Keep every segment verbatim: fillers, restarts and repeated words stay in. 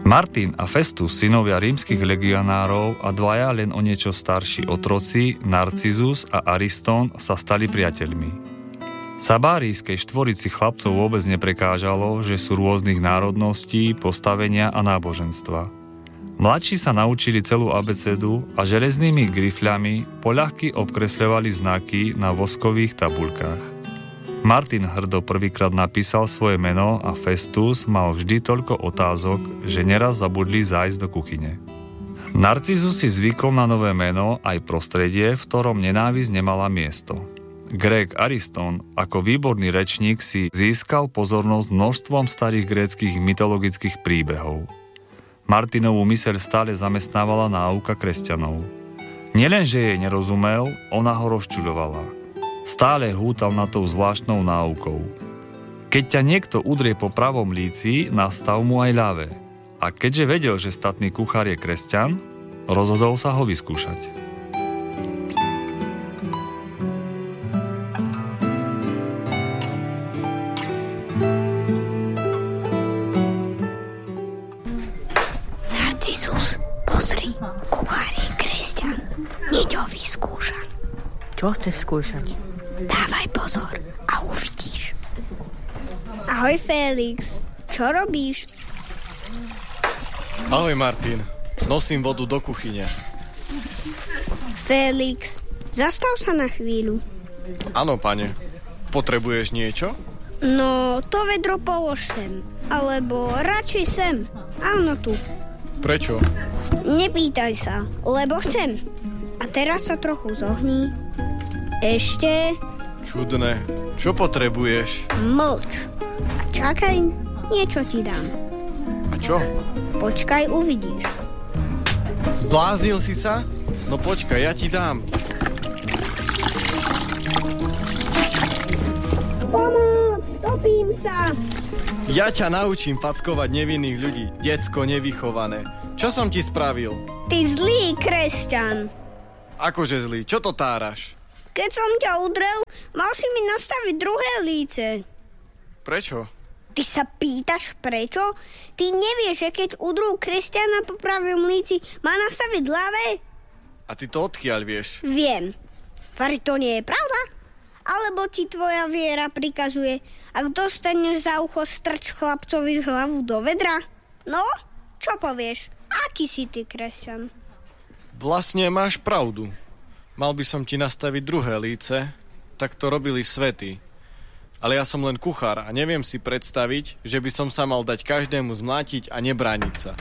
Martin a Festus, synovia rímskych legionárov a dvaja len o niečo starší otroci, Narcizus a Aristón, sa stali priateľmi. Sabárijskej štvorici chlapcov vôbec neprekážalo, že sú rôznych národností, postavenia a náboženstva. Mladší sa naučili celú abecedu a železnými grifľami poľahky obkresľovali znaky na voskových tabuľkách. Martin hrdo prvýkrát napísal svoje meno a Festus mal vždy toľko otázok, že neraz zabudli zájsť do kuchyne. Narcizus si zvykol na nové meno aj prostredie, v ktorom nenávisť nemala miesto. Grék Aristón ako výborný rečník si získal pozornosť množstvom starých gréckych mytologických príbehov. Martinovú myseľ stále zamestnávala náuka kresťanov. Nielenže jej nerozumel, ona ho rozčuľovala. Stále hútal na tou zvláštnou náukou. Keď ťa niekto udrie po pravom líci, nastav mu aj ľavé. A keďže vedel, že statný kuchár je kresťan, rozhodol sa ho vyskúšať. Čo chceš skúšať? Dávaj pozor a uvidíš. Ahoj, Felix. Čo robíš? Ahoj, Martin. Nosím vodu do kuchyne. Felix, zastav sa na chvíľu. Áno, pane. Potrebuješ niečo? No, to vedro polož sem. Alebo radšej sem. Áno, tu. Prečo? Nepýtaj sa, lebo chcem. A teraz sa trochu zohní. Ešte. Čudné. Čo potrebuješ? Mlč. A čakaj, niečo ti dám. A čo? Počkaj, uvidíš. Zbláznil si sa? No počkaj, ja ti dám. Pomoc, topím sa. Ja ťa naučím fackovať nevinných ľudí, decko nevychované. Čo som ti spravil? Ty zlý kresťan. Akože zlý, čo to táraš? Keď som ťa udrel, mal si mi nastaviť druhé líce. Prečo? Ty sa pýtaš prečo? Ty nevieš, že keď udrú kresťana po pravom líci, má nastaviť ľavé? A ty to odkiaľ vieš? Viem. Vari to nie je pravda? Alebo ti tvoja viera prikazuje, ak dostaneš za ucho, strč chlapcovi hlavu do vedra? No, čo povieš? Aký si ty kresťan? Vlastne máš pravdu. Mal by som ti nastaviť druhé líce, tak to robili svätí. Ale ja som len kuchár a neviem si predstaviť, že by som sa mal dať každému zmlátiť a nebrániť sa.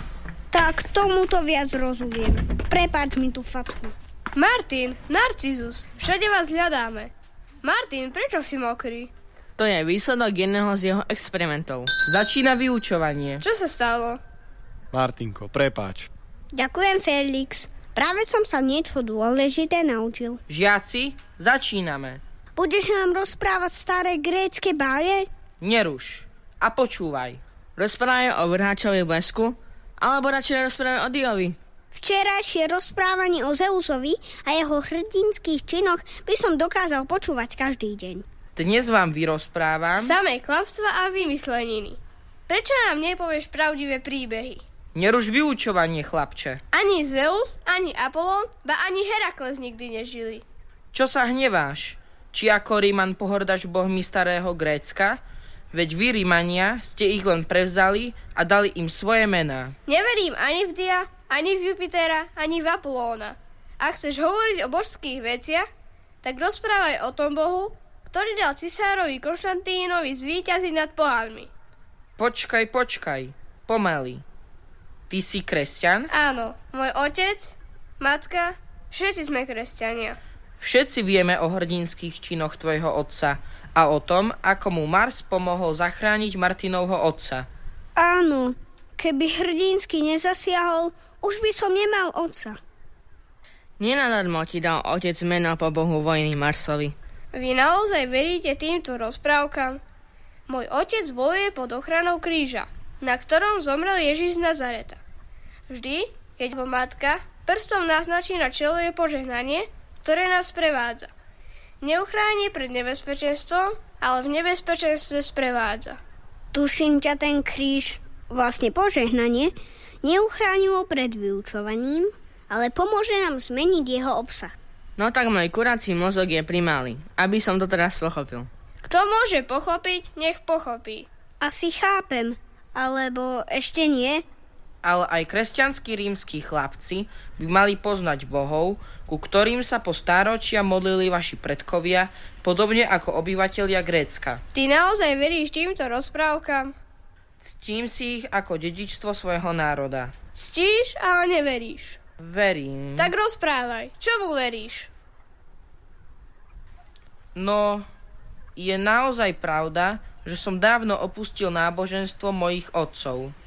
Tak tomuto viac rozumiem. Prepáč mi tú facku. Martin, Narcizus, všade vás hľadáme. Martin, prečo si mokrý? To je výsledok jedného z jeho experimentov. Začína vyučovanie. Čo sa stalo? Martinko, prepáč. Ďakujem, Felix. Práve som sa niečo dôležité naučil. Žiaci, začíname. Budeš nám rozprávať staré grécke báje? Neruš a počúvaj. Rozprávaj o vrháčovi blesku, alebo radšej rozprávaj o Diovi. Včerajšie rozprávanie o Zeusovi a jeho hrdinských činoch by som dokázal počúvať každý deň. Dnes vám vyrozprávam samé klamstvá a vymysleniny. Prečo nám nepovieš pravdivé príbehy? Neruš vyučovanie, chlapče. Ani Zeus, ani Apolón, ba ani Herakles nikdy nežili. Čo sa hneváš? Či ako Ríman pohordaš bohmi starého Grécka? Veď vy, Rímania, ste ich len prevzali a dali im svoje mená. Neverím ani v Dia, ani v Jupitera, ani v Apolóna. Ak chceš hovoriť o božských veciach, tak rozprávaj o tom bohu, ktorý dal cisárovi Konštantínovi zvíťaziť nad pohanmi. Počkaj, počkaj, pomaly. Ty si kresťan? Áno, môj otec, matka, všetci sme kresťania. Všetci vieme o hrdinských činoch tvojho otca a o tom, ako mu Mars pomohol zachrániť Martinovho otca. Áno, keby hrdinsky nezasiahol, už by som nemal otca. Nenadarmo ti dal otec meno po bohu vojny Marsovi. Vy naozaj veríte týmto rozprávkam? Môj otec bojuje pod ochranou kríža, na ktorom zomrel Ježiš z Nazareta. Vždy, keď ho matka prstom naznačí na čelo, je požehnanie, ktoré nás prevádza. Neuchráni pred nebezpečenstvom, ale v nebezpečenstve sprevádza. Tuším ťa ten kríž. Vlastne požehnanie neuchránilo pred vyučovaním, ale pomôže nám zmeniť jeho obsah. No tak môj kurací mozog je primalý, aby som to teraz pochopil. Kto môže pochopiť, nech pochopí. Asi chápem, alebo ešte nie. Ale aj kresťanskí rímski chlapci by mali poznať bohov, ku ktorým sa po stáročia modlili vaši predkovia, podobne ako obyvatelia Grécka. Ty naozaj veríš týmto rozprávkam? Ctím si ich ako dedičstvo svojho národa. Ctíš, ale neveríš. Verím. Tak rozprávaj, čomu veríš? No, je naozaj pravda, že som dávno opustil náboženstvo mojich otcov.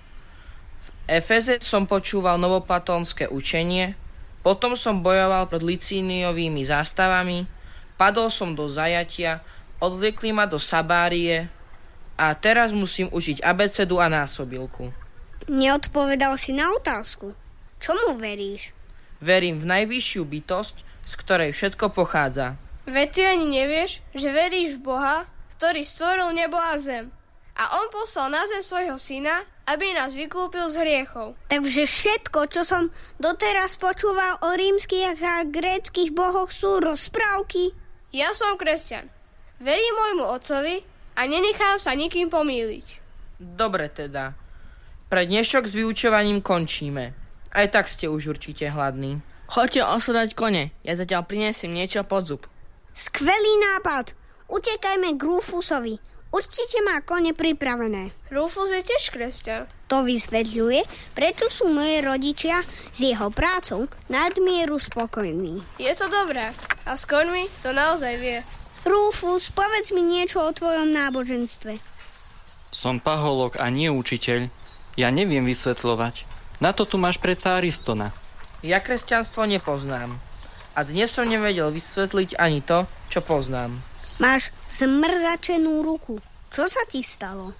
V Efeze som počúval novoplatónske učenie, potom som bojoval pred Licíniovými zástavami, padol som do zajatia, odvliekli ma do Sabárie a teraz musím učiť abecedu a násobilku. Neodpovedal si na otázku. Čomu veríš? Verím v najvyššiu bytosť, z ktorej všetko pochádza. Veď ty ani nevieš, že veríš v Boha, ktorý stvoril nebo a zem. A on poslal na zem svojho syna, aby nás vykúpil z hriechov. Takže všetko, čo som doteraz počúval o rímskych a gréckych bohoch, sú rozprávky? Ja som kresťan. Verím môjmu otcovi a nenechám sa nikým pomýliť. Dobre teda. Pre dnešok s vyučovaním končíme. Aj tak ste už určite hladní. Choďte osodať kone, ja zatiaľ prinesiem niečo pod zub. Skvelý nápad! Utekajme k Rufusovi. Určite má kone pripravené. Rufus je tiež kresťan. To vysvetľuje, prečo sú moje rodičia s jeho prácou nadmieru spokojní. Je to dobré. A s koňmi to naozaj vie. Rufus, povedz mi niečo o tvojom náboženstve. Som paholok a nie učiteľ. Ja neviem vysvetľovať. Na to tu máš predsa Aristona. Ja kresťanstvo nepoznám. A dnes som nevedel vysvetliť ani to, čo poznám. Máš zmrzačenú ruku. Čo sa ti stalo?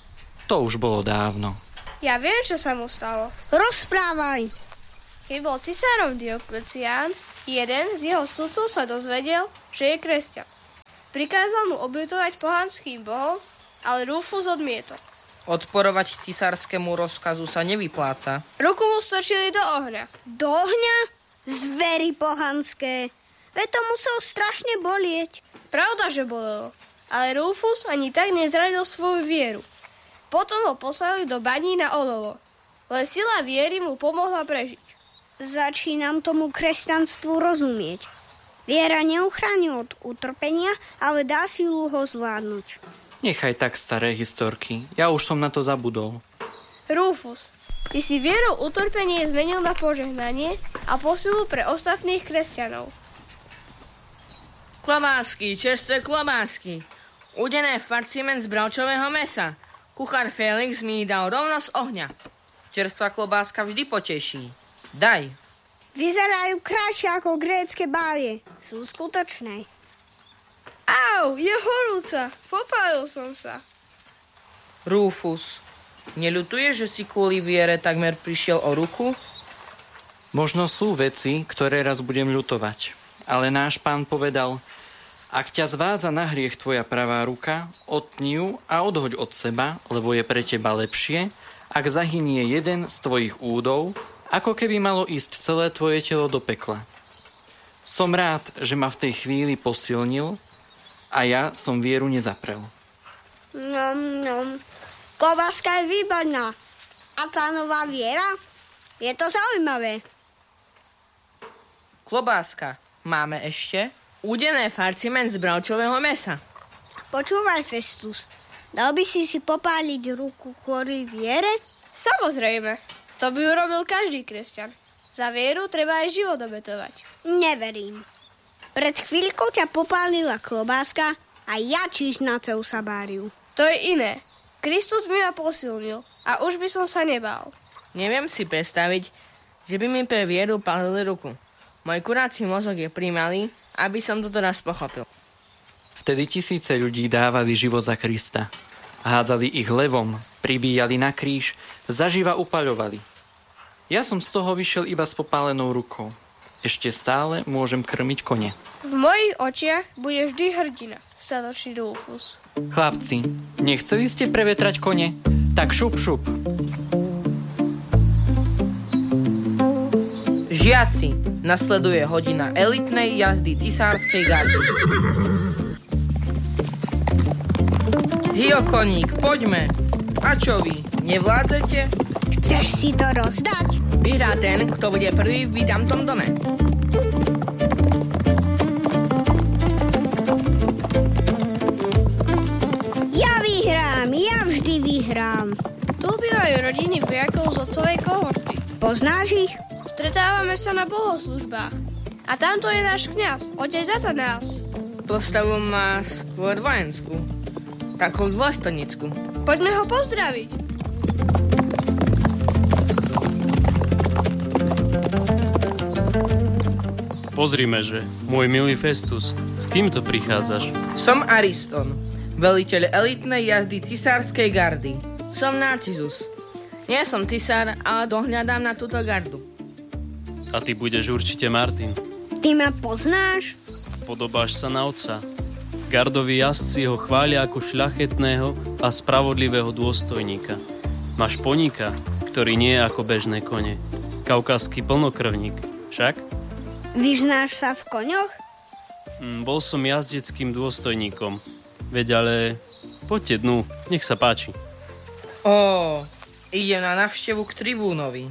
To už bolo dávno. Ja viem, čo sa mu stalo. Rozprávaj. Keď bol cisárom Dioklecián, jeden z jeho sudcov sa dozvedel, že je kresťan. Prikázal mu obetovať pohanským bohom, ale Rufus odmietol. Odporovať cisárskému rozkazu sa nevypláca. Ruku mu strčili do ohňa. Do ohňa? Zvery pohanské. Veď to musel strašne bolieť. Pravda, že bolelo. Ale Rufus ani tak nezradil svoju vieru. Potom ho poslali do baní na olovo. Len sila viery mu pomohla prežiť. Začínam tomu kresťanstvu rozumieť. Viera neuchráni od utrpenia, ale dá silu ho zvládnuť. Nechaj tak staré historky. Ja už som na to zabudol. Rufus, ty si vierou utrpenie zmenil na požehnanie a posilu pre ostatných kresťanov. Klobásky, čerstvé klobásky. Udené farciment z bravčového mesa. Kuchár Felix mi dal rovno z ohňa. Čerstvá klobáska vždy poteší. Daj. Vyzerajú krajšie ako grécke bálie. Sú skutočné. Au, je horúca. Popálil som sa. Rufus, neľutuješ, že si kvôli viere takmer prišiel o ruku? Možno sú veci, ktoré raz budem ľutovať. Ale náš pán povedal, ak ťa zvádza na hriech tvoja pravá ruka, odtni ju a odhoď od seba, lebo je pre teba lepšie, ak zahynie jeden z tvojich údov, ako keby malo ísť celé tvoje telo do pekla. Som rád, že ma v tej chvíli posilnil a ja som vieru nezaprel. Nom, nom. Klobáska je výborná. A tá nová viera? Je to zaujímavé. Klobáska. Máme ešte? Udené farciment z bravčového mesa. Počúvaj, Festus. Dal by si si popáliť ruku kvôli viere? Samozrejme. To by urobil každý kresťan. Za vieru treba aj život obetovať. Neverím. Pred chvíľkou ťa popálila klobáska a ja čížnacou Sabáriu. To je iné. Kristus by ma posilnil a už by som sa nebál. Neviem si predstaviť, že by mi pre vieru pálili ruku. Môj kuráci mozog je primalý, aby som to teraz pochopil. Vtedy tisíce ľudí dávali život za Krista. Hádzali ich levom, pribíjali na kríž, zaživa upaľovali. Ja som z toho vyšiel iba s popálenou rukou. Ešte stále môžem krmiť kone. V mojich očiach bude vždy hrdina, statočný Rufus. Chlapci, nechceli ste prevetrať kone? Tak šup, šup. Žiaci, nasleduje hodina elitnej jazdy cisárskej gardy. Hio koník, poďme. A čo vy, nevládzete? Chceš si to rozdať? Vyhrá ten, kto bude prvý v tamtom dome. Ja vyhrám, ja vždy vyhrám. Tu bývajú rodiny vojakov z otcovej kohorty. Poznáš ich? Stretávame sa na bohoslužbách. A tamto je náš kňaz, otec Atanás. Postavu má skôr vojenskú. Takú dôstojnickú. Poďme ho pozdraviť. Pozrime, že, môj milý Festus, s kým to prichádzaš? Som Ariston, veliteľ elitnej jazdy cisárskej gardy. Som Narcizus. Nie som cisár, ale dohľadám na túto gardu. A ty budeš určite Martin. Ty ma poznáš? Podobáš sa na otca. Gardoví jazdci ho chvália ako šľachetného a spravodlivého dôstojníka. Máš poníka, ktorý nie je ako bežné kone. Kaukazský plnokrvník, však? Vyznáš sa v koňoch? Mm, bol som jazdeckým dôstojníkom. Veď ale... Poďte dnu, nech sa páči. Ó, ide na návštevu k tribúnovi.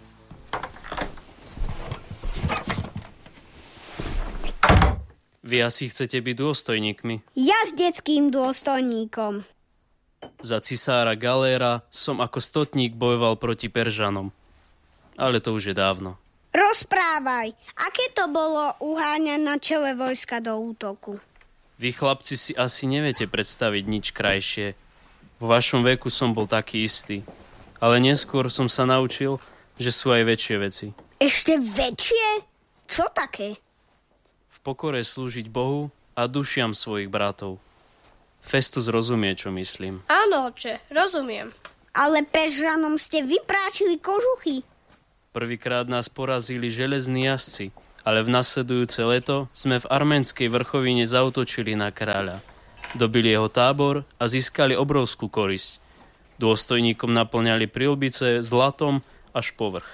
Vy asi chcete byť dôstojníkmi. Jazdeckým dôstojníkom. Za cisára Galéra som ako stotník bojoval proti Peržanom. Ale to už je dávno. Rozprávaj, aké to bolo uháňať na čele vojska do útoku? Vy chlapci si asi neviete predstaviť nič krajšie. Vo vašom veku som bol taký istý. Ale neskôr som sa naučil, že sú aj väčšie veci. Ešte väčšie? Čo také? V pokore slúžiť Bohu a dušiam svojich bratov. Festus rozumie, čo myslím. Áno, oče, rozumiem. Ale Peržanom ste vypráčili kožuchy. Prvýkrát nás porazili železní jazdci, ale v nasledujúce leto sme v arménskej vrchovine zaútočili na kráľa. Dobili jeho tábor a získali obrovskú korisť. Dôstojníkom naplňali prilbice zlatom až povrch.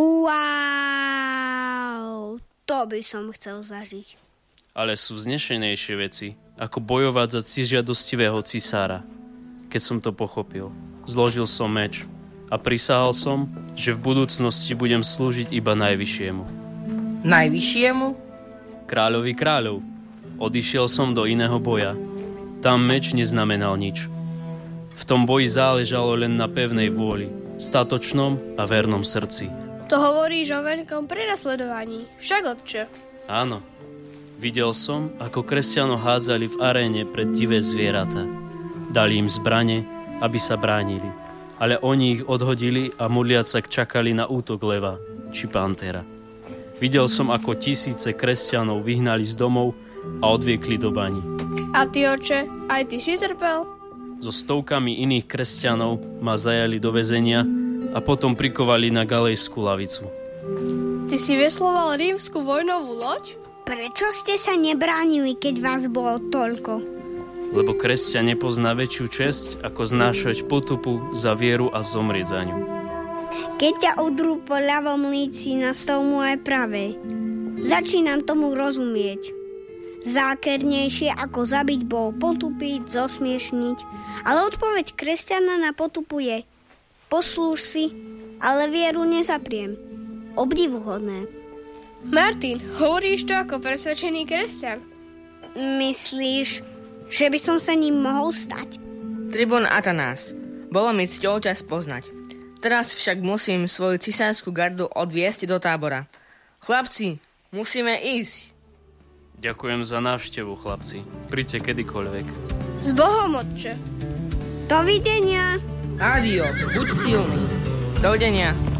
Wow, to by som chcel zažiť. Ale sú vznešenejšie veci, ako bojovať za ctižiadostivého cisára. Keď som to pochopil, zložil som meč a prisahal som, že v budúcnosti budem slúžiť iba najvyššiemu. Najvyššiemu? Kráľovi kráľov. Odišiel som do iného boja. Tam meč neznamenal nič. V tom boji záležalo len na pevnej vôli, statočnom a vernom srdci. To hovoríš o veľkom prenasledovaní, však otče. Áno. Videl som, ako kresťanov hádzali v aréne pred divé zvieratá. Dali im zbrane, aby sa bránili. Ale oni ich odhodili a modliac sa čakali na útok leva, či pantera. Videl som, ako tisíce kresťanov vyhnali z domov a odviekli do bani. A ty, oče, aj ty si trpel? So stovkami iných kresťanov ma zajali do väzenia a potom prikovali na galejskú lavicu. Ty si vesloval rímsku vojnovú loď? Prečo ste sa nebránili, keď vás bolo toľko? Lebo kresťan nepozná väčšiu česť, ako znášať potupu za vieru a zomrieť za ňu. Keď ťa udrú po ľavom líci, nastol mu aj pravej. Začínam tomu rozumieť. Zákernejšie ako zabiť bol potupiť, zosmiešniť, ale odpoveď kresťana na potupu je: poslúž si, ale vieru nezapriem. Obdivuhodné. Martin, hovoríš to ako presvedčený kresťan. Myslíš, že by som sa ním mohol stať? Tribún Atanás, bolo mi cťou ťa spoznať. Teraz však musím svoju cisárskú gardu odviesť do tábora. Chlapci, musíme ísť. Ďakujem za návštevu, chlapci. Príďte kedykoľvek. S Bohom, otče. Dovidenia. Adio, buď silný. Dovidenia.